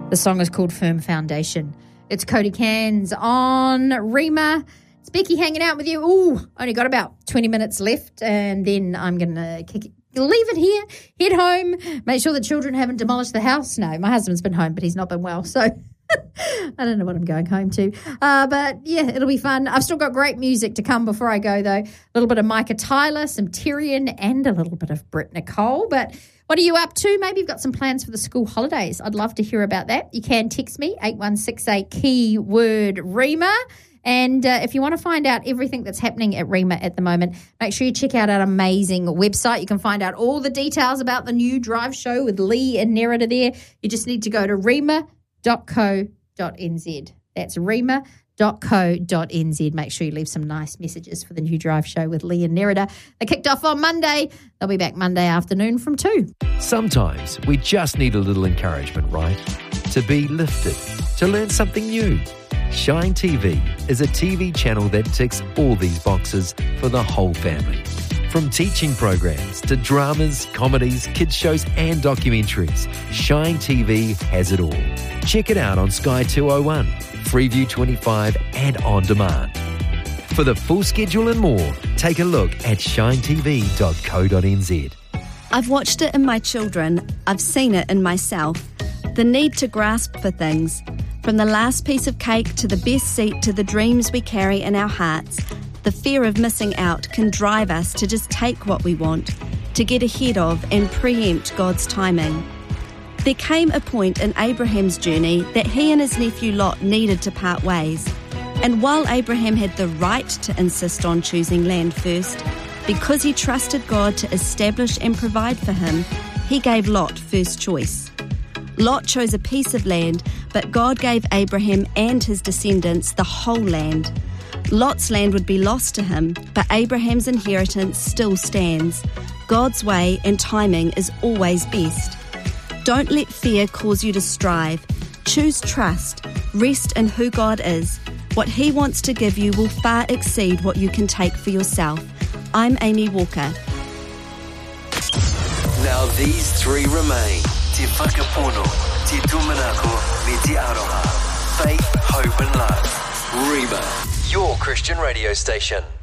The song is called Firm Foundation. It's Cody Cairns on Rima. It's Becky hanging out with you. Ooh, only got about 20 minutes left, and then I'm going to leave it here, head home, make sure the children haven't demolished the house. No, my husband's been home, but he's not been well, so I don't know what I'm going home to. But, yeah, it'll be fun. I've still got great music to come before I go, though. A little bit of Micah Tyler, some Tyrion, and a little bit of Britt Nicole. But what are you up to? Maybe you've got some plans for the school holidays. I'd love to hear about that. You can text me, 8168 keyword Rima. And if you want to find out everything that's happening at Rima at the moment, make sure you check out our amazing website. You can find out all the details about the new drive show with Lee and Nerida there. You just need to go to rima.co.nz. That's rima.co.nz. Make sure you leave some nice messages for the new drive show with Lee and Nerida. They kicked off on Monday. They'll be back Monday afternoon from 2. Sometimes we just need a little encouragement, right? To be lifted, to learn something new. Shine TV is a TV channel that ticks all these boxes for the whole family. From teaching programs to dramas, comedies, kids shows and documentaries, Shine TV has it all. Check it out on Sky 201, Freeview 25 and on demand. For the full schedule and more, take a look at shinetv.co.nz. I've watched it in my children. I've seen it in myself. The need to grasp for things. From the last piece of cake to the best seat to the dreams we carry in our hearts, the fear of missing out can drive us to just take what we want, to get ahead of and preempt God's timing. There came a point in Abraham's journey that he and his nephew Lot needed to part ways. And while Abraham had the right to insist on choosing land first, because he trusted God to establish and provide for him, he gave Lot first choice. Lot chose a piece of land, but God gave Abraham and his descendants the whole land. Lot's land would be lost to him, but Abraham's inheritance still stands. God's way and timing is always best. Don't let fear cause you to strive. Choose trust. Rest in who God is. What he wants to give you will far exceed what you can take for yourself. I'm Amy Walker. Now these three remain. Te whakapono, te tumanako, me te aroha. Faith, hope and love. Rima, your Christian radio station.